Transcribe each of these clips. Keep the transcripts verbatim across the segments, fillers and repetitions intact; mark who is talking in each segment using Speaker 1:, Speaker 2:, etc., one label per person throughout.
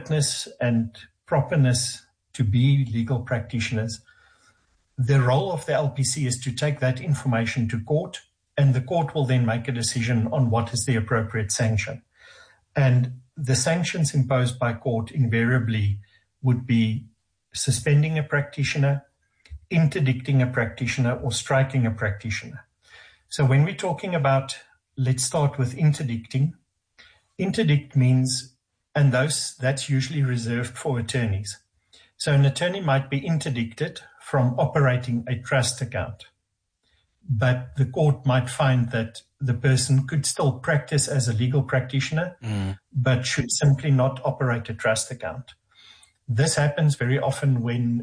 Speaker 1: fitness and properness to be legal practitioners, the role of the L P C is to take that information to court, and the court will then make a decision on what is the appropriate sanction. And the sanctions imposed by court invariably would be suspending a practitioner, interdicting a practitioner, or striking a practitioner. So when we're talking about, let's start with interdicting. Interdict means, and those that's usually reserved for attorneys. So an attorney might be interdicted from operating a trust account, but the court might find that the person could still practice as a legal practitioner, mm. but should simply not operate a trust account. This happens very often when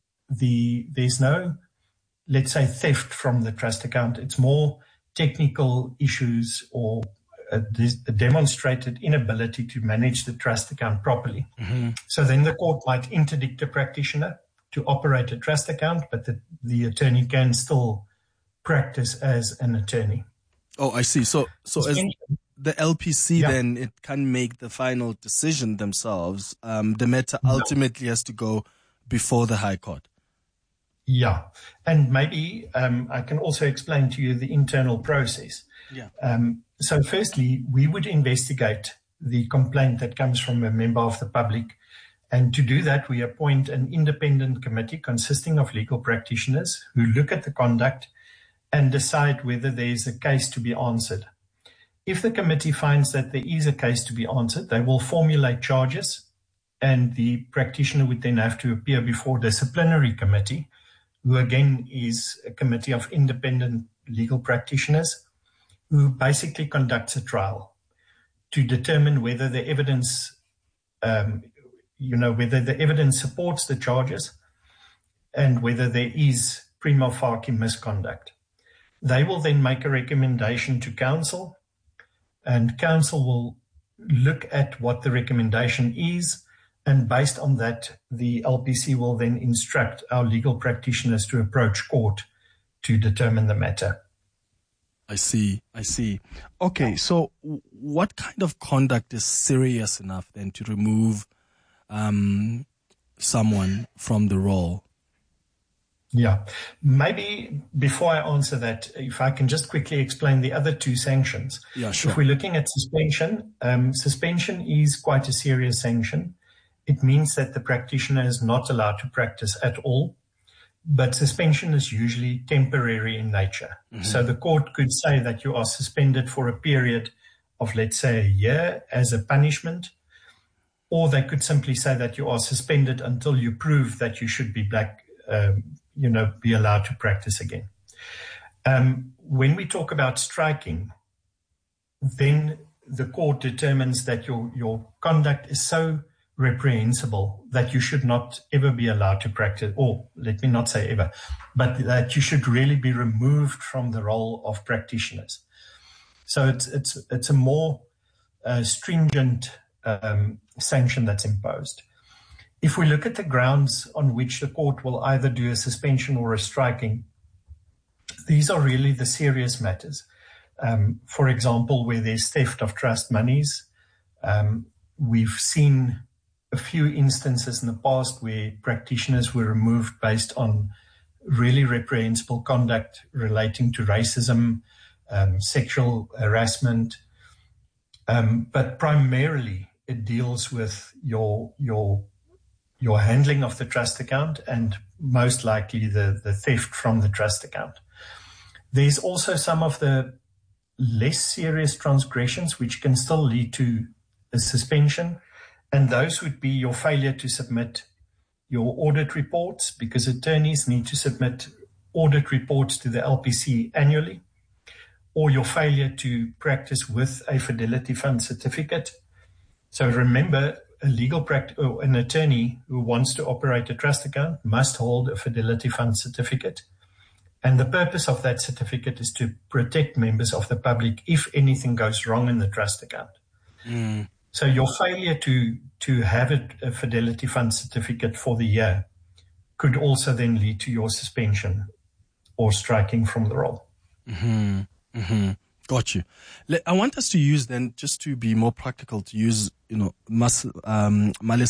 Speaker 1: the there's no, let's say, theft from the trust account. It's more technical issues or a, a demonstrated inability to manage the trust account properly. Mm-hmm. So then the court might interdict a practitioner to operate a trust account, but the, the attorney can still practice as an attorney.
Speaker 2: Oh, I see. So, so as the L P C, yeah. then it can make the final decision themselves. Um, the matter ultimately no. has to go before the High Court.
Speaker 1: Yeah. And maybe um, I can also explain to you the internal process.
Speaker 2: Yeah.
Speaker 1: Um, so firstly, we would investigate the complaint that comes from a member of the public. And to do that, we appoint an independent committee consisting of legal practitioners who look at the conduct and decide whether there is a case to be answered. If the committee finds that there is a case to be answered, they will formulate charges, and the practitioner would then have to appear before the disciplinary committee, who again is a committee of independent legal practitioners, who basically conducts a trial to determine whether the evidence, um, you know, whether the evidence supports the charges and whether there is prima facie misconduct. They will then make a recommendation to counsel, and counsel will look at what the recommendation is, and based on that, the L P C will then instruct our legal practitioners to approach court to determine the matter.
Speaker 2: I see, I see. Okay, so what kind of conduct is serious enough then to remove um, someone from the role?
Speaker 1: Yeah, maybe before I answer that, if I can just quickly explain the other two sanctions.
Speaker 2: Yeah, sure.
Speaker 1: If we're looking at suspension, um, suspension is quite a serious sanction. It means that the practitioner is not allowed to practice at all, but suspension is usually temporary in nature. Mm-hmm. So the court could say that you are suspended for a period of, let's say, a year as a punishment, or they could simply say that you are suspended until you prove that you should be black, um, you know, be allowed to practice again. Um, when we talk about striking, then the court determines that your, your conduct is so reprehensible that you should not ever be allowed to practice, or let me not say ever, but that you should really be removed from the role of practitioners. So it's it's it's a more uh, stringent um, sanction that's imposed. If we look at the grounds on which the court will either do a suspension or a striking, these are really the serious matters. Um, for example, where there's theft of trust monies, um, we've seen a few instances in the past where practitioners were removed based on really reprehensible conduct relating to racism, um, sexual harassment, um, but primarily it deals with your your your handling of the trust account and most likely the, the theft from the trust account. There's also some of the less serious transgressions which can still lead to a suspension, and those would be your failure to submit your audit reports, because attorneys need to submit audit reports to the L P C annually, or your failure to practice with a Fidelity Fund certificate. So remember, a legal practice or an attorney who wants to operate a trust account must hold a Fidelity Fund certificate. And the purpose of that certificate is to protect members of the public if anything goes wrong in the trust account.
Speaker 2: Mm.
Speaker 1: So your failure to, to have a, a Fidelity Fund certificate for the year could also then lead to your suspension or striking from the role.
Speaker 2: Mm-hmm. Mm-hmm. Got you. I want us to use then, just to be more practical, to use, you know, Mas, um,